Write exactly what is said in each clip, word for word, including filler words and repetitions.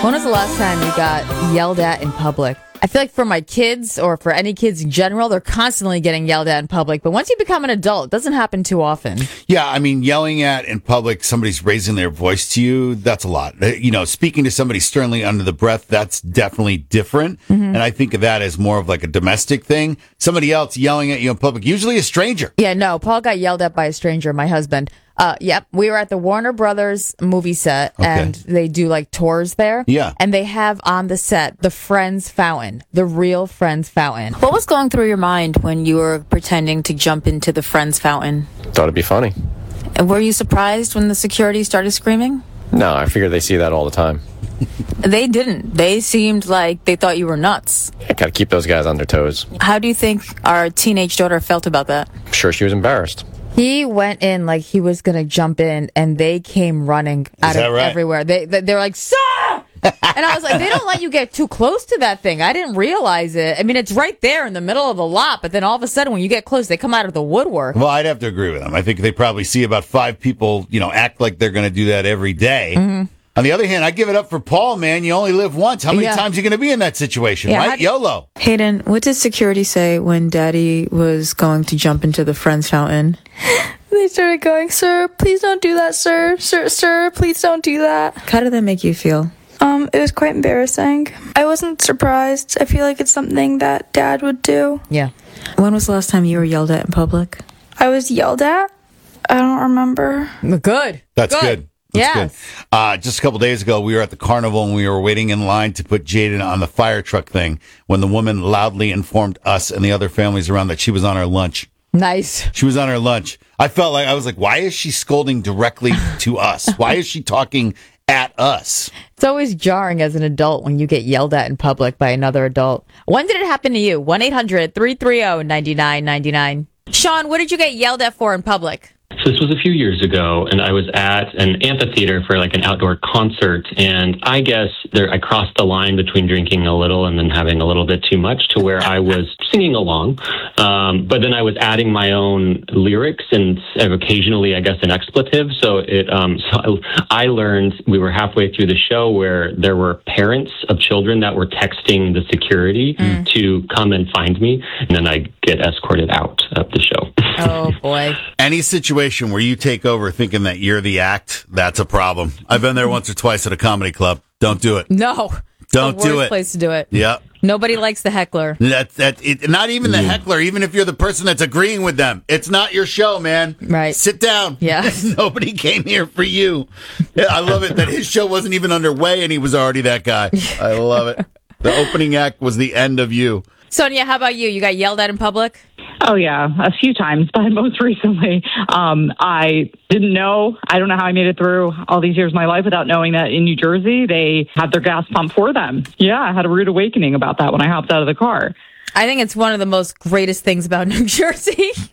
When was the last time you got yelled at in public? I feel like for my kids, or for any kids in general, they're constantly getting yelled at in public. But once you become an adult, it doesn't happen too often. Yeah, I mean, yelling at in public, somebody's raising their voice to you, that's a lot. You know, speaking to somebody sternly under the breath, that's definitely different. Mm-hmm. And I think of that as more of like a domestic thing. Somebody else yelling at you in public, usually a stranger. Yeah, no, Paul got yelled at by a stranger, my husband. Uh, yep, we were at the Warner Brothers movie set, Okay. and they do like tours there. Yeah. And they have on the set the Friends fountain, the real Friends fountain. What was going through your mind when you were pretending to jump into the Friends fountain? Thought it'd be funny. And were you surprised when the security started screaming? No, I figure they see that all the time. They didn't. They seemed like they thought you were nuts. I gotta keep those guys on their toes. How do you think our teenage daughter felt about that? I'm sure she was embarrassed. He went in like he was going to jump in, and they came running out that of right? everywhere. They, they, they were like, sir! And I was like, they don't let you get too close to that thing. I didn't realize it. I mean, it's right there in the middle of the lot, but then all of a sudden when you get close, they come out of the woodwork. Well, I'd have to agree with them. I think they probably see about five people, you know, act like they're going to do that every day. Mm-hmm. On the other hand, I give it up for Paul, man. You only live once. How many Yeah. times are you going to be in that situation, Yeah, right? how do- YOLO. Hayden, what did security say when Daddy was going to jump into the Friends fountain? They started going, sir, please don't do that, sir. Sir, sir, please don't do that. How did that make you feel? Um, it was quite embarrassing. I wasn't surprised. I feel like it's something that Dad would do. Yeah. When was the last time you were yelled at in public? I was yelled at? I don't remember. Good. That's good. That's Yes. good. Uh, just a couple days ago, we were at the carnival and we were waiting in line to put Jaden on the fire truck thing when the woman loudly informed us and the other families around that she was on her lunch. Nice. She was on her lunch. I felt like, I was like, why is she scolding directly to us? Why is she talking at us? It's always jarring as an adult when you get yelled at in public by another adult. When did it happen to you? one eight hundred three three zero nine nine nine nine. Sean, what did you get yelled at for in public? So this was a few years ago, and I was at an amphitheater for like an outdoor concert, and I guess there I crossed the line between drinking a little and then having a little bit too much to where I was singing along, um, but then I was adding my own lyrics and occasionally, I guess, an expletive. So it, um, so I learned we were halfway through the show where there were parents of children that were texting the security mm. to come and find me, and then I get escorted out of the show. Oh boy! Any situation where you take over thinking that you're the act, that's a problem. I've been there once or twice at a comedy club. Don't do it. No, Don't it's the do worst it. place to do it. Yep. Nobody likes the heckler. That that it, not even the heckler. Even if you're the person that's agreeing with them, it's not your show, man. Right. Sit down. Yeah. Nobody came here for you. Yeah, I love it that his show wasn't even underway and he was already that guy. I love it. The opening act was the end of you. Sonia, how about you? You got yelled at in public? Oh, yeah, a few times, but most recently, um, I didn't know. I don't know how I made it through all these years of my life without knowing that in New Jersey, they have their gas pump for them. Yeah, I had a rude awakening about that when I hopped out of the car. I think it's one of the most greatest things about New Jersey.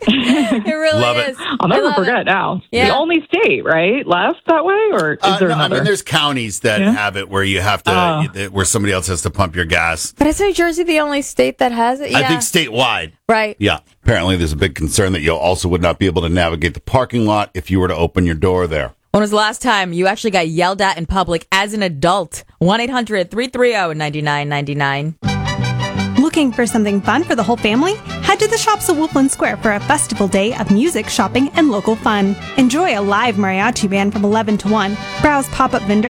It really Love it. is. I'll never forget it. now. Yeah. The only state, right, left that way? Or is Uh, there no, I another? mean, there's counties that Yeah. have it where you have to, Oh. where somebody else has to pump your gas. But is New Jersey the only state that has it? Yeah. I think statewide. Right. Yeah. Apparently, there's a big concern that you also would not be able to navigate the parking lot if you were to open your door there. When was the last time you actually got yelled at in public as an adult? one eight hundred three three zero nine nine nine nine. Looking for something fun for the whole family? Head to the shops of Wolfland Square for a festival day of music, shopping, and local fun. Enjoy a live mariachi band from eleven to one, browse pop-up vendor